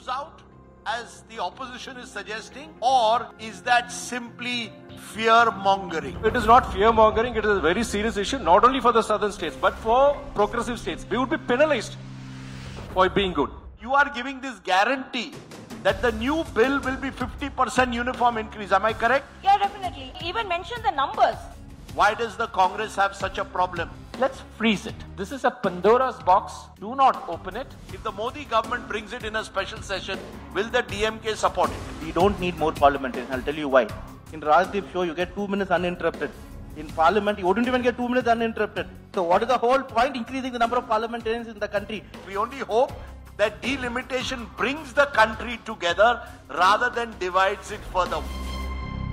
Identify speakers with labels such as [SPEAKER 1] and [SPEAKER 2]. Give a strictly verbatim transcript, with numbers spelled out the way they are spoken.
[SPEAKER 1] out, as the opposition is suggesting, or is that simply fear-mongering?
[SPEAKER 2] It is not fear-mongering. It is a very serious issue, not only for the southern states, but for progressive states. We would be penalized for being good.
[SPEAKER 1] You are giving this guarantee that the new bill will be fifty percent uniform increase. Am I correct?
[SPEAKER 3] Yeah, definitely. Even mention the numbers.
[SPEAKER 1] Why does the Congress have such a problem?
[SPEAKER 2] Let's freeze it. This is a Pandora's box. Do not open it.
[SPEAKER 1] If the Modi government brings it in a special session, will the D M K support it?
[SPEAKER 4] We don't need more parliamentarians. I'll tell you why. In Rajdeep show, you get two minutes uninterrupted. In parliament, you wouldn't even get two minutes uninterrupted. So what is the whole point? Increasing the number of parliamentarians in the country.
[SPEAKER 1] We only hope that delimitation brings the country together rather than divides it further.